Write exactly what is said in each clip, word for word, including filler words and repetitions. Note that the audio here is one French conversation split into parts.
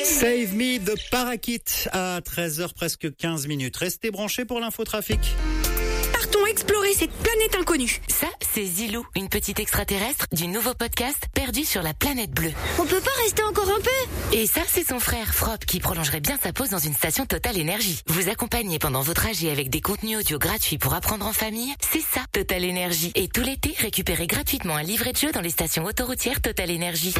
Save Me de Parakit à treize heures presque quinze minutes. Restez branchés pour l'infotrafic. Partons explorer cette planète inconnue. Ça, c'est Zilou, une petite extraterrestre du nouveau podcast Perdu sur la planète bleue. On peut pas rester encore un peu? Et ça, c'est son frère Frop qui prolongerait bien sa pause dans une station Total Énergie. Vous accompagnez pendant vos trajets avec des contenus audio gratuits pour apprendre en famille, c'est ça Total Énergie. Et tout l'été, récupérez gratuitement un livret de jeu dans les stations autoroutières Total Énergie.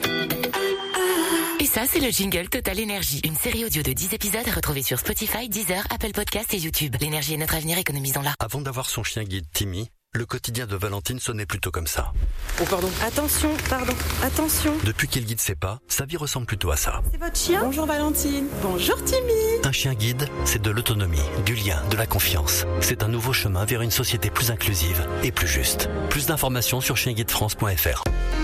Et ça, c'est le jingle Total Énergie. Une série audio de dix épisodes à retrouver sur Spotify, Deezer, Apple Podcasts et YouTube. L'énergie est notre avenir, économisons-la. Avant d'avoir son chien guide Timmy, le quotidien de Valentine sonnait plutôt comme ça. Oh pardon. Attention, pardon, attention. Depuis qu'il guide ses pas, sa vie ressemble plutôt à ça. C'est votre chien? Bonjour Valentine. Bonjour Timmy. Un chien guide, c'est de l'autonomie, du lien, de la confiance. C'est un nouveau chemin vers une société plus inclusive et plus juste. Plus d'informations sur chien guide france point f r.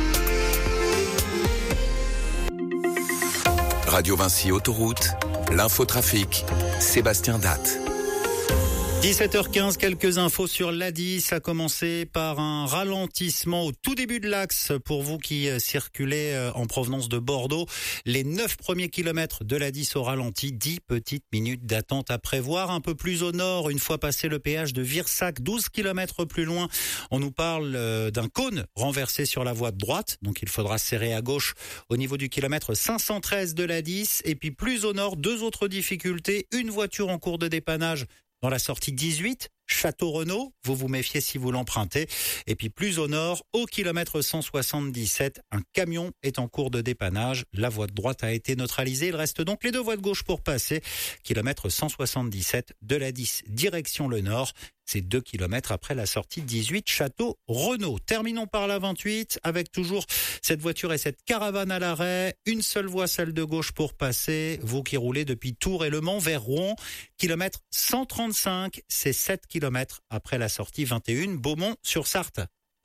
Radio Vinci Autoroute, l'infotrafic, Sébastien Datte. dix-sept heures quinze, quelques infos sur l'A dix, à commencer par un ralentissement au tout début de l'axe pour vous qui circulez en provenance de Bordeaux. Les neuf premiers kilomètres de l'A dix au ralenti, dix petites minutes d'attente à prévoir. Un peu plus au nord, une fois passé le péage de Virsac, douze kilomètres plus loin, on nous parle d'un cône renversé sur la voie de droite, donc il faudra serrer à gauche au niveau du kilomètre cinq cent treize de l'A dix. Et puis plus au nord, deux autres difficultés, une voiture en cours de dépannage dans la sortie dix-huit, Château-Renaud, vous vous méfiez si vous l'empruntez. Et puis plus au nord, au kilomètre cent soixante-dix-sept, un camion est en cours de dépannage. La voie de droite a été neutralisée. Il reste donc les deux voies de gauche pour passer. Kilomètre cent soixante-dix-sept de l'A dix, direction le nord. C'est deux kilomètres après la sortie dix-huit, Château-Renaud. Terminons par la vingt-huit, avec toujours cette voiture et cette caravane à l'arrêt. Une seule voie, celle de gauche pour passer. Vous qui roulez depuis Tours et Le Mans vers Rouen. Kilomètre cent trente-cinq, c'est sept kilomètres après la sortie vingt et un, Beaumont-sur-Sarthe.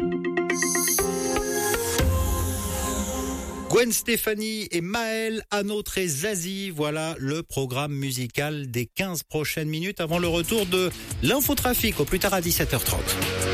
Gwen Stefani et Maël, Anautre et Zazie, voilà le programme musical des quinze prochaines minutes avant le retour de l'infotrafic, au plus tard à dix-sept heures trente.